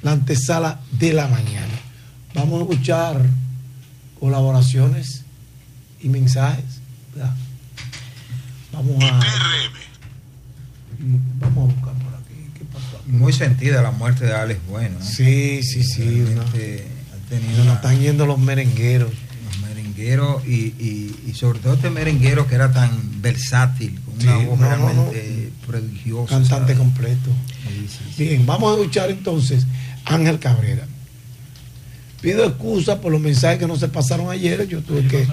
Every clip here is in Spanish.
la antesala de la mañana. Vamos a escuchar colaboraciones y mensajes, ¿verdad? Vamos a buscar por aquí. ¿Qué pasó? Muy sentida la muerte de Alex Bueno, ¿eh? Sí. Nos están yendo los merengueros. Y sobre todo este merenguero que era tan versátil, con una voz realmente prodigiosa. Cantante ¿sabes? completo. Sí. Bien, vamos a escuchar entonces Ángel Cabrera. Pido excusa por los mensajes que no se pasaron ayer. Yo tuve que.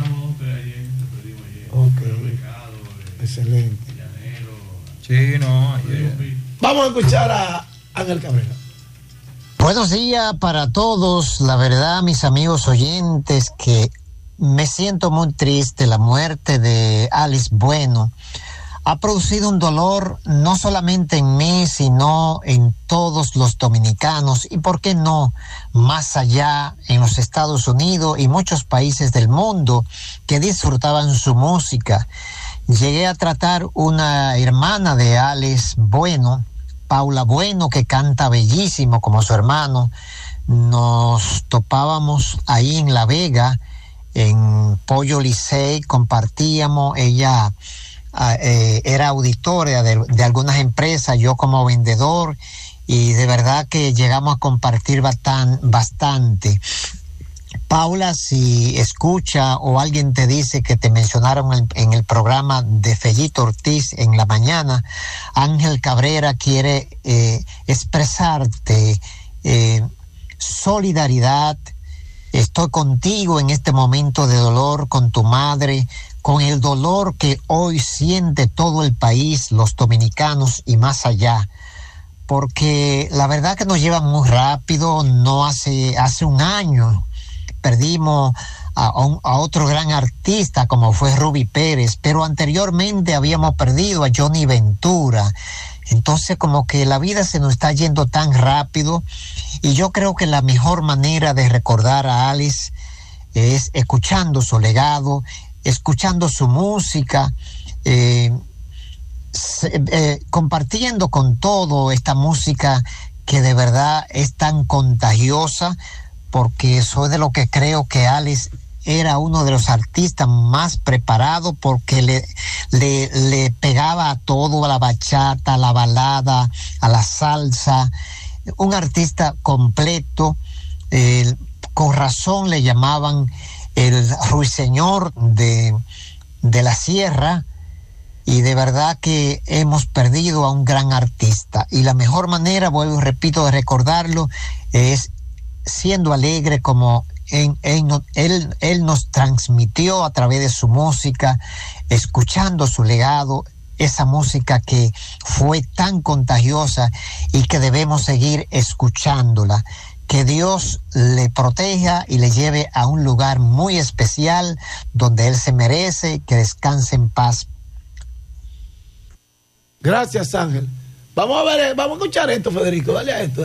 Excelente. Sí, no, ayer. Vamos a escuchar a Ángel Cabrera. Buenos días para todos. La verdad, mis amigos oyentes, que me siento muy triste. La muerte de Alex Bueno ha producido un dolor no solamente en mí, sino en todos los dominicanos y, ¿por qué no?, más allá en los Estados Unidos y muchos países del mundo que disfrutaban su música. Llegué a tratar una hermana de Alex Bueno, Paula Bueno, que canta bellísimo como su hermano. Nos topábamos ahí en La Vega, en Pollo Licey, compartíamos. Ella era auditora de algunas empresas, yo como vendedor, y de verdad que llegamos a compartir bastante. Paula, si escucha o alguien te dice que te mencionaron en el programa de Fellito Ortiz en la mañana, Ángel Cabrera quiere expresarte solidaridad. Estoy contigo en este momento de dolor, con tu madre, con el dolor que hoy siente todo el país, los dominicanos y más allá. Porque la verdad que nos lleva muy rápido. No hace un año perdimos a otro gran artista como fue Ruby Pérez, pero anteriormente habíamos perdido a Johnny Ventura. Entonces como que la vida se nos está yendo tan rápido, y yo creo que la mejor manera de recordar a Alex es escuchando su legado, escuchando su música, compartiendo con todo esta música que de verdad es tan contagiosa, porque soy de lo que creo que Alex era uno de los artistas más preparados, porque le pegaba a todo, a la bachata, a la balada, a la salsa. Un artista completo. Con razón le llamaban el ruiseñor de la sierra, y de verdad que hemos perdido a un gran artista, y la mejor manera, vuelvo y repito, de recordarlo es siendo alegre, como él nos transmitió a través de su música, escuchando su legado, esa música que fue tan contagiosa y que debemos seguir escuchándola. Que Dios le proteja y le lleve a un lugar muy especial donde él se merece, que descanse en paz. Gracias, Ángel. Vamos a escuchar esto, Federico. Dale a esto.